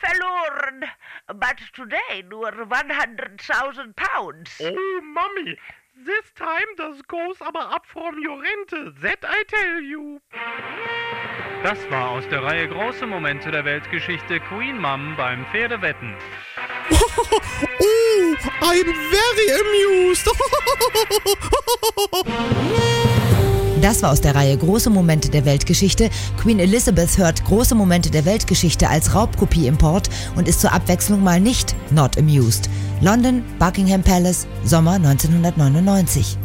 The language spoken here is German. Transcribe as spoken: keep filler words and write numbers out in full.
verloren. But today, nur one hundred thousand pounds. Oh, Mommy, this time das goes aber up from your rente. That I tell you. Das war aus der Reihe Große Momente der Weltgeschichte Queen Mum beim Pferdewetten. Oh, I'm very amused. Das war aus der Reihe Große Momente der Weltgeschichte. Queen Elizabeth hört Große Momente der Weltgeschichte als Raubkopie-Import und ist zur Abwechslung mal nicht not amused. London, Buckingham Palace, Sommer neunzehnhundertneunundneunzig.